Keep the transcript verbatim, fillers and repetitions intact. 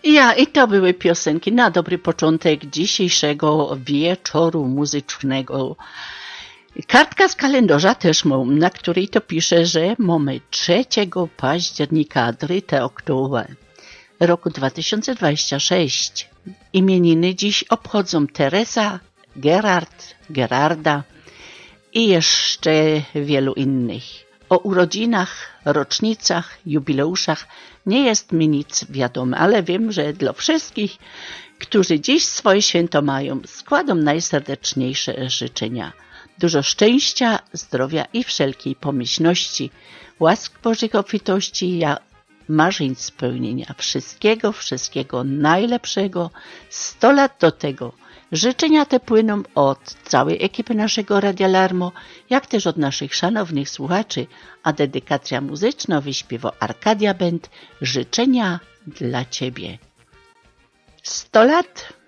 Ja, i to były piosenki na dobry początek dzisiejszego wieczoru muzycznego. Kartka z kalendarza też mam, na której to pisze, że mamy trzeciego października, drugiego oktobra roku dwa tysiące dwudziestego szóstego. Imieniny dziś obchodzą Teresa, Gerard, Gerarda i jeszcze wielu innych. O urodzinach, rocznicach, jubileuszach nie jest mi nic wiadomo, ale wiem, że dla wszystkich, którzy dziś swoje święto mają, składam najserdeczniejsze życzenia. Dużo szczęścia, zdrowia i wszelkiej pomyślności, łask Bożych obfitości, ja marzeń spełnienia. Wszystkiego, wszystkiego najlepszego. Sto lat do tego. Życzenia te płyną od całej ekipy naszego Radia Larmo, jak też od naszych szanownych słuchaczy, a dedykacja muzyczna wyśpiewa Arkadia Band. Życzenia dla Ciebie. Sto lat